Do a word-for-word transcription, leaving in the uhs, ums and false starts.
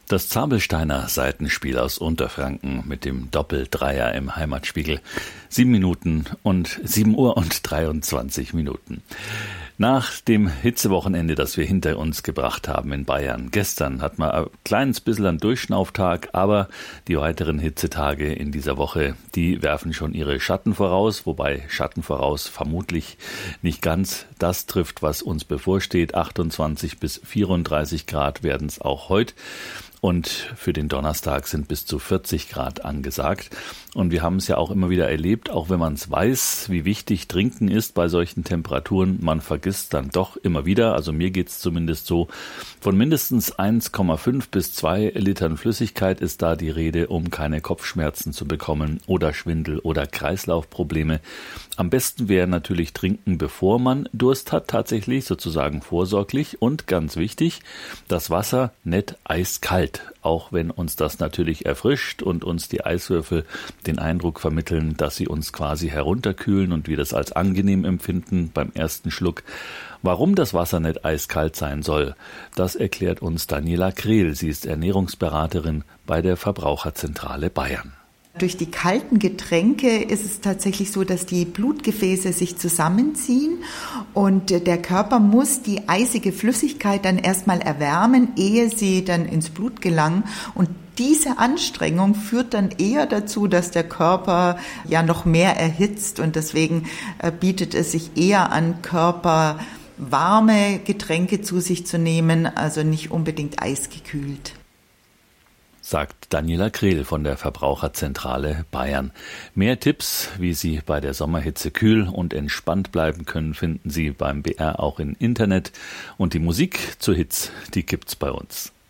Das Zabelsteiner Saitenspiel aus Unterfranken mit dem Doppeldreier im Heimatspiegel. Sieben Minuten und sieben Uhr und dreiundzwanzig Minuten. Nach dem Hitzewochenende, das wir hinter uns gebracht haben in Bayern. Gestern hat man ein kleines bisschen einen Durchschnauftag, aber die weiteren Hitzetage in dieser Woche, die werfen schon ihre Schatten voraus, wobei Schatten voraus vermutlich nicht ganz das trifft, was uns bevorsteht. achtundzwanzig bis vierunddreißig Grad werden es auch heute. Und für den Donnerstag sind bis zu vierzig Grad angesagt. Und wir haben es ja auch immer wieder erlebt, auch wenn man es weiß, wie wichtig Trinken ist bei solchen Temperaturen. Man vergisst dann doch immer wieder, also mir geht es zumindest so, von mindestens eins Komma fünf bis zwei Litern Flüssigkeit ist da die Rede, um keine Kopfschmerzen zu bekommen oder Schwindel oder Kreislaufprobleme. Am besten wäre natürlich trinken, bevor man Durst hat, tatsächlich sozusagen vorsorglich. Und ganz wichtig, das Wasser nicht eiskalt, auch wenn uns das natürlich erfrischt und uns die Eiswürfel den Eindruck vermitteln, dass sie uns quasi herunterkühlen und wir das als angenehm empfinden beim ersten Schluck. Warum das Wasser nicht eiskalt sein soll, das erklärt uns Daniela Krehl. Sie ist Ernährungsberaterin bei der Verbraucherzentrale Bayern. Durch die kalten Getränke ist es tatsächlich so, dass die Blutgefäße sich zusammenziehen und der Körper muss die eisige Flüssigkeit dann erstmal erwärmen, ehe sie dann ins Blut gelangen. Und diese Anstrengung führt dann eher dazu, dass der Körper ja noch mehr erhitzt und deswegen bietet es sich eher an, Körper warme Getränke zu sich zu nehmen, also nicht unbedingt eisgekühlt. Sagt Daniela Krehl von der Verbraucherzentrale Bayern. Mehr Tipps, wie Sie bei der Sommerhitze kühl und entspannt bleiben können, finden Sie beim B R auch im Internet. Und die Musik zur Hitze, die gibt's bei uns.